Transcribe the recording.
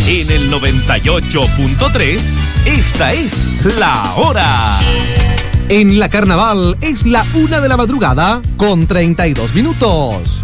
En el 98.3, esta es La Hora. En la Carnaval es la 1 de la madrugada con 32 minutos.